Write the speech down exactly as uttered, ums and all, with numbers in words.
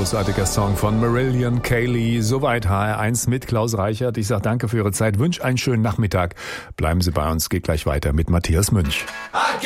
großartiger Song von Marillion Kaylee. Soweit H R eins mit Klaus Reichert. Ich sage danke für Ihre Zeit, wünsche einen schönen Nachmittag. Bleiben Sie bei uns, geht gleich weiter mit Matthias Münch.